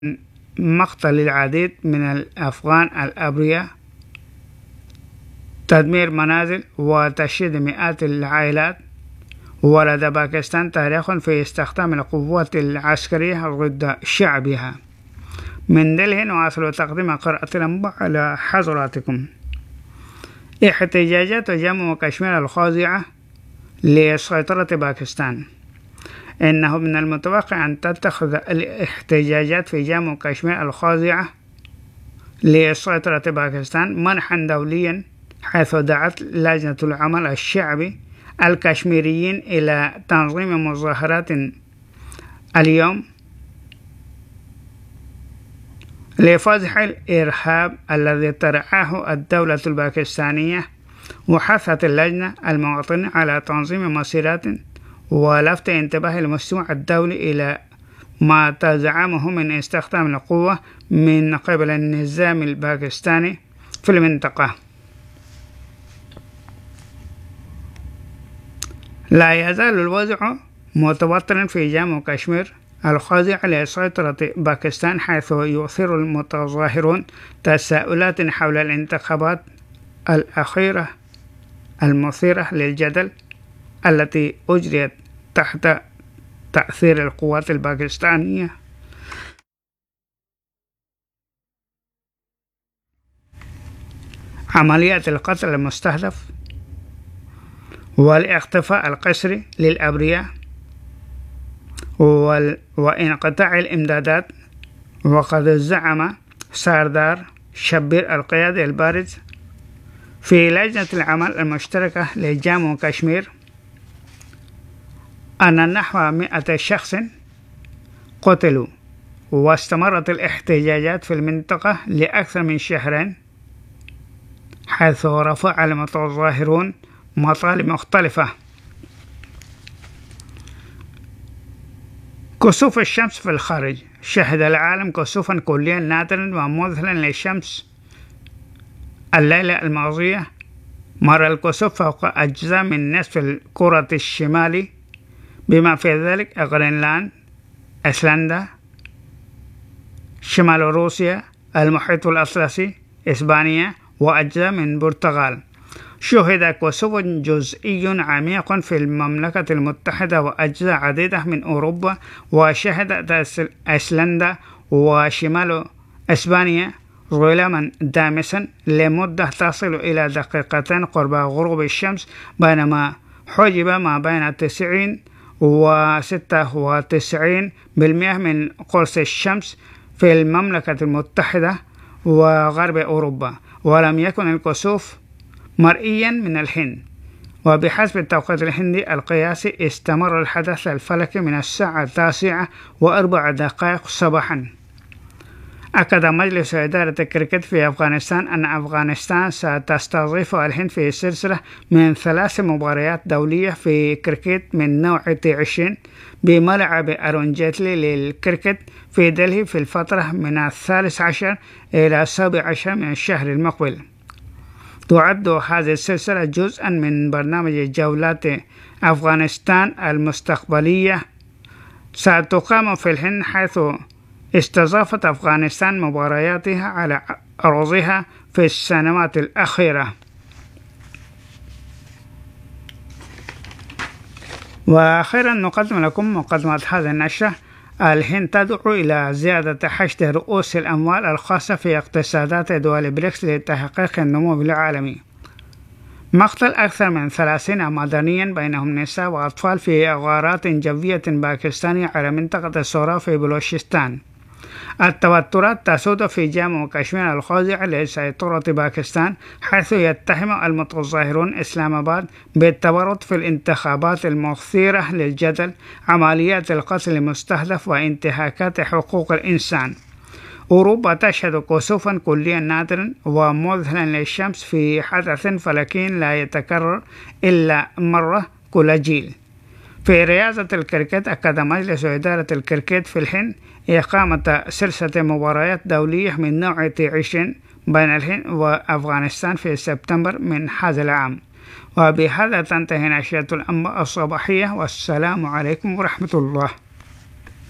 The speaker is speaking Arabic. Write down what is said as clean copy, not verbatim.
مقتل العديد من الأفغان الأبرياء، تدمير منازل وتشييد مئات العائلات. ولدى باكستان تاريخ في استخدام القوات العسكرية ضد شعبها. من دلهي نواصل تقديم قراءة الأنباء على حضراتكم. احتجاجات جمو وكشمير الخاضعة لسيطرة باكستان. إنه من المتوقع أن تتخذ الاحتجاجات في جمو وكشمير الخاضعة لسيطرة باكستان منحا دوليا، حيث دعت لجنة العمل الشعبي الكشميريين إلى تنظيم مظاهرات اليوم لفضح الإرهاب الذي ترعاه الدولة الباكستانية. وحثت اللجنة المواطنين على تنظيم مسيرات ولفت انتباه المجتمع الدولي إلى ما تزعمه من استخدام القوة من قبل النظام الباكستاني في المنطقة. لا يزال الوضع متوترا في جمو وكشمير الخاضع لسيطرة باكستان، حيث يثير المتظاهرون تساؤلات حول الانتخابات الأخيرة المثيرة للجدل التي أجريت تحت تأثير القوات الباكستانية. عمليات القتل المستهدف والاختفاء القسري للأبرياء وانقطاع الإمدادات. وقد زعم سردار شبير القيادي البارز في لجنة العمل المشتركة لجمو وكشمير أن نحو 100 شخص قتلوا. واستمرت الاحتجاجات في المنطقة لأكثر من شهرين، حيث رفع المتظاهرون مطالب مختلفة. كسوف الشمس في الخارج. شهد العالم كسوفا كليا نادرا ومذهلا للشمس الليلة الماضية. مر الكسوف فوق أجزاء من نصف الكرة الشمالي، بما في ذلك غرينلاند، أيسلندا، شمال روسيا، المحيط الأطلسي، إسبانيا، وأجزاء من البرتغال. شهد كسوف جزئي عميق في المملكة المتحدة وأجزاء عديدة من أوروبا. وشهدت أيسلندا وشمال إسبانيا ظلاما دامسا لمدة تصل إلى دقيقتين قرب غروب الشمس، بينما حجب ما بين 90 و 96% من قرص الشمس في المملكة المتحدة وغرب أوروبا. ولم يكن الكسوف مرئيا من الهند. وبحسب التوقيت الهندي القياسي استمر الحدث الفلكي من الساعة 9:04 صباحا. أكد مجلس إدارة الكريكت في أفغانستان أن أفغانستان ستستضيف الهند في سلسلة من 3 مباريات دولية في كريكت من نوع T20 بملعب أرون جيتلي للكريكت في دلهي في الفترة من 13 إلى 17 من الشهر المقبل. تعد هذه السلسلة جزءا من برنامج جولات أفغانستان المستقبلية ستقام في الهند، حيث استضافت أفغانستان مبارياتها على أرضها في السنوات الأخيرة. وأخيرا نقدم لكم مقدمة هذه النشرة. الهند تدعو إلى زيادة حشد رؤوس الأموال الخاصة في اقتصادات دول بريكس لتحقيق النمو العالمي. مقتل أكثر من 30 مدنيا بينهم نساء وأطفال في غارات جوية باكستانية على منطقة السورا في بلوشستان. التوترات تسود في جمو وكشمير الخاضع لسيطرة باكستان، حيث يتهم المتظاهرون إسلام آباد بالتورط في الانتخابات المثيرة للجدل، عمليات القتل المستهدف، وانتهاكات حقوق الإنسان. أوروبا تشهد كسوفا كليا نادرا ومذهلا للشمس في حدث فلكي لا يتكرر إلا مرة كل جيل. في رياضة الكريكت أكد مجلس إدارة الكريكت في الهند إقامة سلسلة مباريات دولية من نوع T20 بين الهند وأفغانستان في سبتمبر من هذا العام. وبهذا تنتهي نشرة الأنباء الصباحية، والسلام عليكم ورحمة الله.